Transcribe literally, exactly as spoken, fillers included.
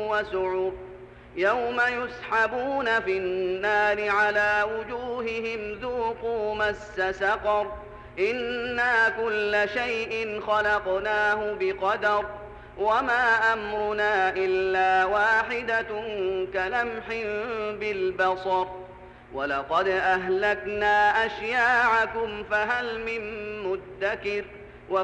وسعر يوم يسحبون في النار على وجوههم ذوقوا مس سقر إنا كل شيء خلقناه بقدر وما أمرنا إلا واحدة كلمح بالبصر ولقد أهلكنا أشياعكم فهل من مدكر